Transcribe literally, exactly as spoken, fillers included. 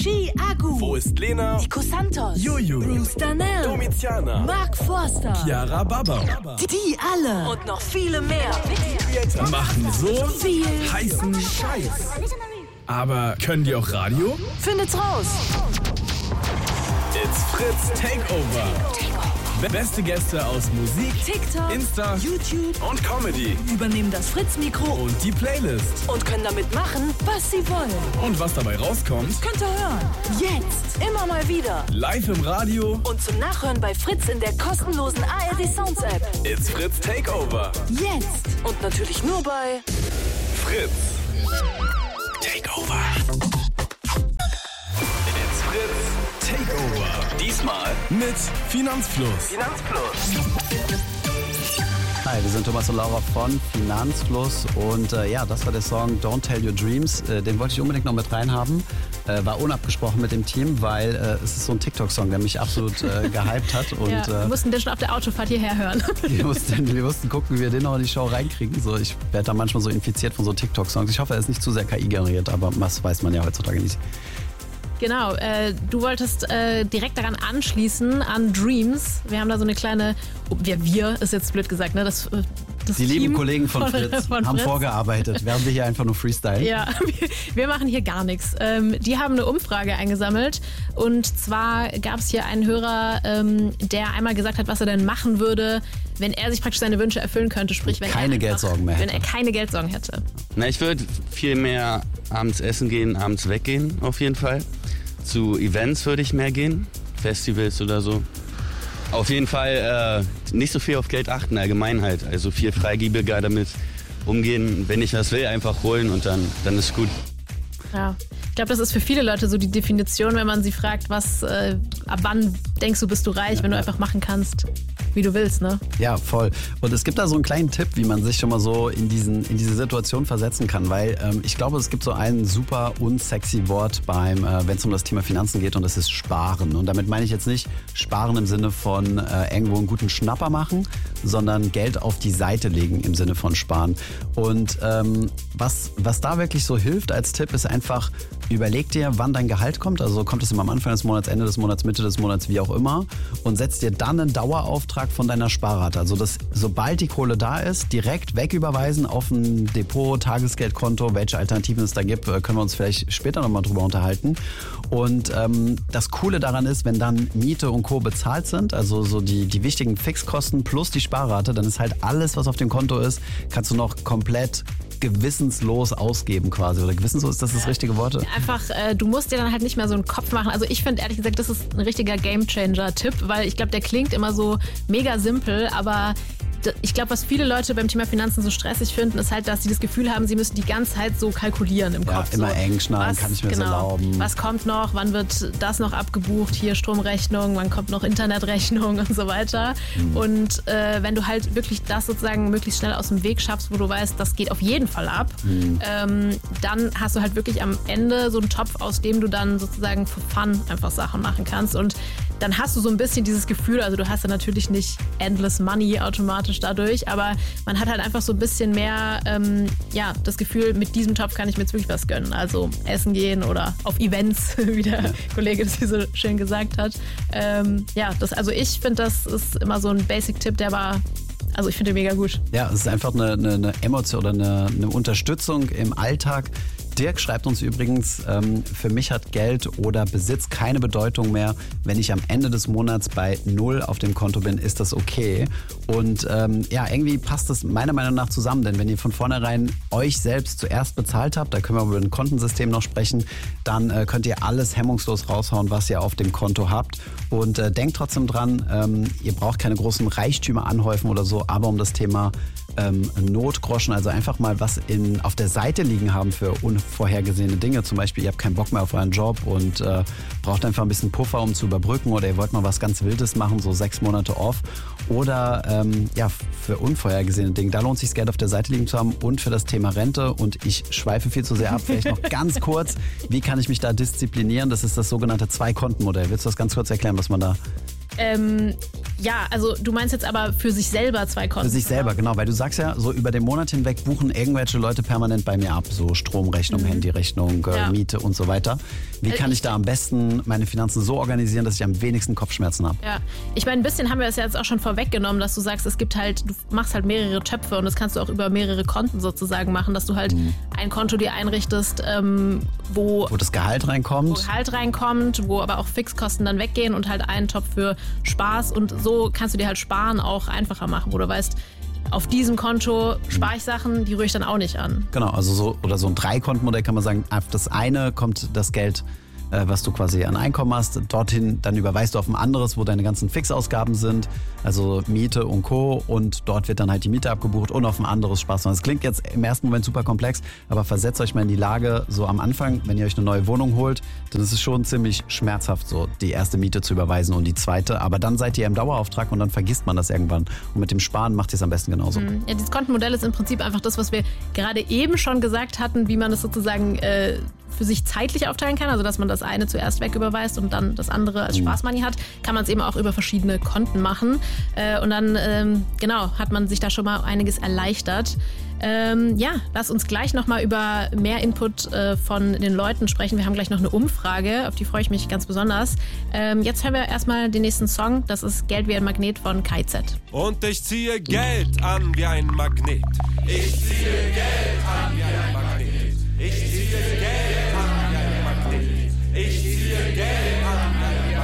Chi Agu. Wo ist Lena? Nico Santos. Juju. Bruce Danell. Domiziana. Mark Forster. Chiara Baba. Die, die alle. Und noch viele mehr. Machen so Viel heißen Scheiß. Aber können die auch Radio? Findet's raus. It's Fritz Takeover. Beste Gäste aus Musik, TikTok, Insta, YouTube und Comedy übernehmen das Fritz-Mikro und die Playlist. und können damit machen, was sie wollen. Und was dabei rauskommt, Könnt ihr hören. Jetzt. Immer mal wieder. live im Radio. Und zum Nachhören bei Fritz in der kostenlosen A R D Sounds App. It's Fritz Takeover. Jetzt. Und natürlich nur bei Fritz Takeover. It's Fritz Takeover. Diesmal mit Finanzfluss. Finanzfluss. Hi, wir sind Thomas und Laura von Finanzfluss und äh, ja, das war der Song Don't Tell Your Dreams. Äh, den wollte ich unbedingt noch mit reinhaben. Äh, war unabgesprochen mit dem Team, weil äh, es ist so ein TikTok-Song, der mich absolut äh, gehypt hat. Und, Ja, wir äh, mussten den schon auf der Autofahrt hierher hören. wir, mussten, wir mussten gucken, wie wir den noch in die Show reinkriegen. So, ich werde da manchmal so infiziert von so TikTok-Songs. Ich hoffe, er ist nicht zu sehr K I generiert, aber das weiß man ja heutzutage nicht. Genau, äh, du wolltest äh, direkt daran anschließen, an Dreams. Wir haben da so eine kleine, oh, wir, wir ist jetzt blöd gesagt, ne? Das, das Die Team lieben Kollegen von Fritz von haben Fritz. vorgearbeitet, während wir hier einfach nur freestylen. Ja, wir, wir machen hier gar nichts. Ähm, die haben eine Umfrage eingesammelt und zwar gab es hier einen Hörer, ähm, der einmal gesagt hat, was er denn machen würde, wenn er sich praktisch seine Wünsche erfüllen könnte, sprich wenn keine er einfach, Geldsorgen mehr wenn hätte. er keine Geldsorgen hätte. Na, ich würde viel mehr abends essen gehen, abends weggehen auf jeden Fall. Zu Events würde ich mehr gehen, Festivals oder so. Auf jeden Fall äh, nicht so viel auf Geld achten, Allgemeinheit. Also viel freigiebiger damit umgehen. Wenn ich was will, einfach holen und dann, dann ist gut. Ja, ich glaube, das ist für viele Leute so die Definition, wenn man sie fragt, was, äh, ab wann denkst du, bist du reich, wenn du einfach machen kannst, wie du willst, ne? Ja, voll. Und es gibt da so einen kleinen Tipp, wie man sich schon mal so in, diesen, in diese Situation versetzen kann, weil ähm, ich glaube, es gibt so ein super unsexy Wort beim, äh, wenn es um das Thema Finanzen geht, und das ist Sparen. Und damit meine ich jetzt nicht Sparen im Sinne von äh, irgendwo einen guten Schnapper machen, sondern Geld auf die Seite legen im Sinne von Sparen. Und ähm, was, was da wirklich so hilft als Tipp, ist einfach, überleg dir, wann dein Gehalt kommt. Also kommt es immer am Anfang des Monats, Ende des Monats, Mitte des Monats, wie auch immer. Und setz dir dann einen Dauerauftrag von deiner Sparrate. Also dass, sobald die Kohle da ist, direkt wegüberweisen auf ein Depot, Tagesgeldkonto. Welche Alternativen es da gibt, können wir uns vielleicht später nochmal drüber unterhalten. Und ähm, das Coole daran ist, wenn dann Miete und Co. bezahlt sind, also so die, die wichtigen Fixkosten plus die Sparrate, dann ist halt alles, was auf dem Konto ist, kannst du noch komplett gewissenslos ausgeben quasi. Oder gewissenslos, ist das das richtige Wort? Einfach, äh, du musst dir dann halt nicht mehr so einen Kopf machen. Also ich finde ehrlich gesagt, das ist ein richtiger Gamechanger-Tipp, weil ich glaube, der klingt immer so mega simpel, aber ich glaube, was viele Leute beim Thema Finanzen so stressig finden, ist halt, dass sie das Gefühl haben, sie müssen die ganze Zeit so kalkulieren im Ja, Kopf. immer so, eng schnallen, kann ich mir das erlauben. Was kommt noch, wann wird das noch abgebucht, hier Stromrechnung, wann kommt noch Internetrechnung und so weiter. Mhm. Und äh, wenn du halt wirklich das sozusagen möglichst schnell aus dem Weg schaffst, wo du weißt, das geht auf jeden Fall ab, mhm. ähm, dann hast du halt wirklich am Ende so einen Topf, aus dem du dann sozusagen für Fun einfach Sachen machen kannst. Und dann hast du so ein bisschen dieses Gefühl, also du hast ja natürlich nicht endless money automatisch dadurch, aber man hat halt einfach so ein bisschen mehr ähm, ja, das Gefühl, mit diesem Topf kann ich mir jetzt wirklich was gönnen. Also essen gehen oder auf Events, wie der ja. Kollege das hier so schön gesagt hat. Ähm, ja, das, also ich finde, das ist immer so ein Basic-Tipp, der war, also ich finde den mega gut. Ja, es ist einfach eine, eine, eine Emotion oder eine, eine Unterstützung im Alltag. Dirk schreibt uns übrigens, ähm, für mich hat Geld oder Besitz keine Bedeutung mehr. Wenn ich am Ende des Monats bei null auf dem Konto bin, ist das okay. Und ähm, ja, irgendwie passt das meiner Meinung nach zusammen. Denn wenn ihr von vornherein euch selbst zuerst bezahlt habt, da können wir über ein Kontensystem noch sprechen, dann äh, könnt ihr alles hemmungslos raushauen, was ihr auf dem Konto habt. Und äh, denkt trotzdem dran, ähm, ihr braucht keine großen Reichtümer anhäufen oder so, aber um das Thema ähm, Notgroschen, also einfach mal was in, auf der Seite liegen haben für unvorhergesehene Dinge. Zum Beispiel, ihr habt keinen Bock mehr auf euren Job und äh, braucht einfach ein bisschen Puffer, um zu überbrücken, oder ihr wollt mal was ganz Wildes machen, so sechs Monate off, oder ähm, ja, für unvorhergesehene Dinge. Da lohnt sich Geld auf der Seite liegen zu haben, und für das Thema Rente. Und ich schweife viel zu sehr ab. Vielleicht noch ganz kurz, wie kann ich mich da disziplinieren? Das ist das sogenannte Zwei-Konten-Modell. Willst du das ganz kurz erklären, was man da... Ähm, Ja, also du meinst jetzt aber für sich selber zwei Konten? Für sich selber, genau, weil du sagst ja, so über den Monat hinweg buchen irgendwelche Leute permanent bei mir ab, so Stromrechnung, mhm. Handyrechnung, äh, ja. Miete und so weiter. Wie kann ich da am besten meine Finanzen so organisieren, dass ich am wenigsten Kopfschmerzen habe? Ja, ich meine, ein bisschen haben wir es ja jetzt auch schon vorweggenommen, dass du sagst, es gibt halt, du machst halt mehrere Töpfe und das kannst du auch über mehrere Konten sozusagen machen, dass du halt mhm. ein Konto dir einrichtest, ähm, wo, wo das Gehalt reinkommt. Wo Gehalt reinkommt, wo aber auch Fixkosten dann weggehen und halt einen Topf für Spaß und so kannst du dir halt Sparen auch einfacher machen, wo du weißt, auf diesem Konto spare ich Sachen, die rühre ich dann auch nicht an. Genau, also so oder so ein Dreikontenmodell kann man sagen, auf das eine kommt das Geld, äh, was du quasi an Einkommen hast, dorthin, dann überweist du auf ein anderes, wo deine ganzen Fixausgaben sind, also Miete und Co. und dort wird dann halt die Miete abgebucht und auf ein anderes Spaß. Das klingt jetzt im ersten Moment super komplex, aber versetzt euch mal in die Lage, so am Anfang, wenn ihr euch eine neue Wohnung holt, dann ist es schon ziemlich schmerzhaft, so die erste Miete zu überweisen und die zweite, aber dann seid ihr im Dauerauftrag und dann vergisst man das irgendwann. Und mit dem Sparen macht ihr es am besten genauso. Ja, dieses Kontenmodell ist im Prinzip einfach das, was wir gerade eben schon gesagt hatten, wie man es sozusagen äh, für sich zeitlich aufteilen kann, also dass man das eine zuerst wegüberweist und dann das andere als Spaßmoney hat, kann man es eben auch über verschiedene Konten machen. Äh, und dann, ähm, genau, hat man sich da schon mal einiges erleichtert. Ähm, ja, lass uns gleich nochmal über mehr Input äh, von den Leuten sprechen. Wir haben gleich noch eine Umfrage, auf die freue ich mich ganz besonders. Ähm, jetzt hören wir erstmal den nächsten Song. Das ist Geld wie ein Magnet von K I Z. Und ich ziehe Geld an wie ein Magnet. Ich ziehe Geld an wie ein Magnet. Ich ziehe Geld an wie ein Magnet. Ich ziehe Geld